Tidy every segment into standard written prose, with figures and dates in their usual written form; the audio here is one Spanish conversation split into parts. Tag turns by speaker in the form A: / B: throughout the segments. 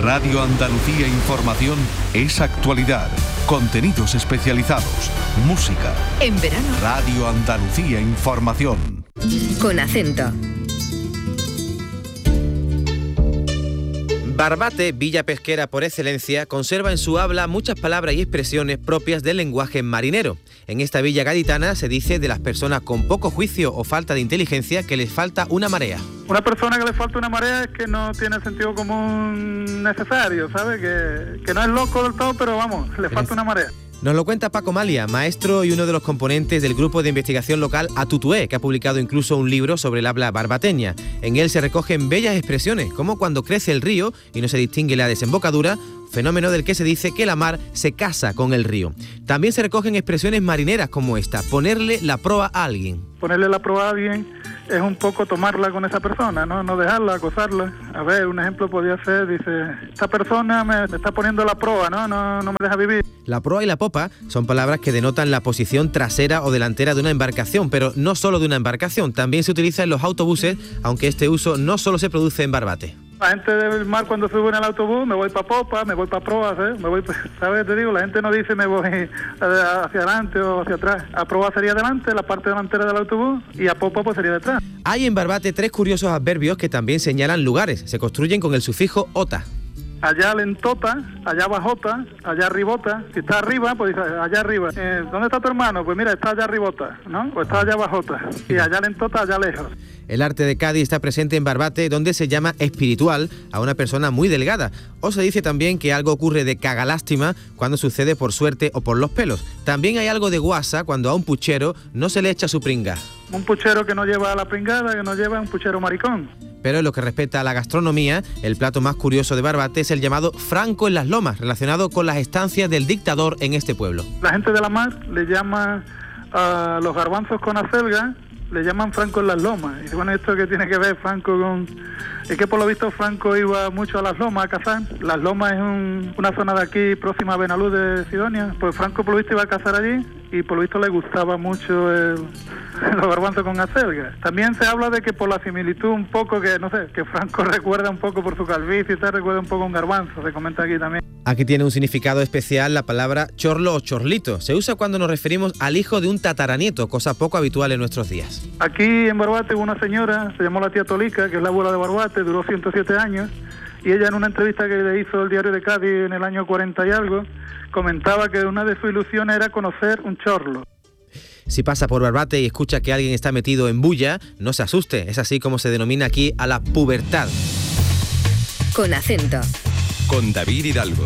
A: Radio Andalucía Información es actualidad, contenidos especializados, música.
B: En verano.
A: Radio Andalucía Información.
B: Con acento.
C: Barbate, villa pesquera por excelencia, conserva en su habla muchas palabras y expresiones propias del lenguaje marinero. En esta villa gaditana se dice de las personas con poco juicio o falta de inteligencia que les falta una marea.
D: Una persona que le falta una marea es que no tiene sentido común necesario, ¿sabes? Que no es loco del todo, pero vamos, le falta una marea.
C: Nos lo cuenta Paco Malia, maestro y uno de los componentes del grupo de investigación local Atutué, que ha publicado incluso un libro sobre el habla barbateña. En él se recogen bellas expresiones, como cuando crece el río y no se distingue la desembocadura, fenómeno del que se dice que la mar se casa con el río. También se recogen expresiones marineras como esta, ponerle la proa a alguien.
D: Ponerle la proa a alguien es un poco tomarla con esa persona, no dejarla, acosarla. A ver, un ejemplo podría ser, dice, esta persona me está poniendo la proa, no me deja vivir.
C: La proa y la popa son palabras que denotan la posición trasera o delantera de una embarcación, pero no solo de una embarcación, también se utiliza en los autobuses, aunque este uso no solo se produce en Barbate.
D: La gente del mar cuando sube en el autobús, me voy para popa, me voy para proa, ¿sabes? ¿Sabes? Te digo, la gente no dice me voy hacia adelante o hacia atrás. A proa sería adelante, la parte delantera del autobús, y a popa pues sería detrás.
C: Hay en Barbate tres curiosos adverbios que también señalan lugares. Se construyen con el sufijo ota.
D: Allá lentota, allá bajota, allá arribota. Si está arriba, pues dice allá arriba. ¿Dónde está tu hermano? Pues mira, está allá arribota, ¿no? O está allá bajota. Y allá lentota, allá lejos.
C: El arte de Cádiz está presente en Barbate, donde se llama espiritual a una persona muy delgada. O se dice también que algo ocurre de cagalástima cuando sucede por suerte o por los pelos. También hay algo de guasa cuando a un puchero no se le echa su pringa.
D: Un puchero que no lleva la pringada, que no lleva un puchero maricón.
C: Pero en lo que respecta a la gastronomía, el plato más curioso de Barbate es el llamado Franco en las Lomas, relacionado con las estancias del dictador en este pueblo.
D: La gente de la mar le llama a los garbanzos con acelga, le llaman Franco en las Lomas. Y bueno, ¿esto qué tiene que ver Franco con...? Es que por lo visto Franco iba mucho a las Lomas a cazar. Las Lomas es una zona de aquí próxima a Benalús de Sidonia. Pues Franco por lo visto iba a cazar allí y por lo visto le gustaba mucho los garbanzos con acelga. También se habla de que por la similitud un poco, que no sé, que Franco recuerda un poco por su calvicie y tal, recuerda un poco un garbanzo, se comenta aquí también.
C: Aquí tiene un significado especial la palabra chorlo o chorlito. Se usa cuando nos referimos al hijo de un tataranieto, cosa poco habitual en nuestros días.
D: Aquí en Barbate hubo una señora, se llamó la tía Tolica, que es la abuela de Barbate, duró 107 años, y ella en una entrevista que le hizo el Diario de Cádiz en el año 40 y algo, comentaba que una de sus ilusiones era conocer un chorlo.
C: Si pasa por Barbate y escucha que alguien está metido en bulla, no se asuste, es así como se denomina aquí a la pubertad.
B: Con acento.
A: Con David Hidalgo.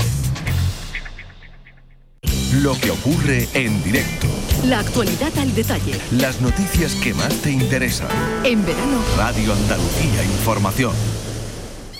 A: Lo que ocurre en directo.
B: La actualidad al detalle.
A: Las noticias que más te interesan.
B: En verano.
A: Radio Andalucía Información.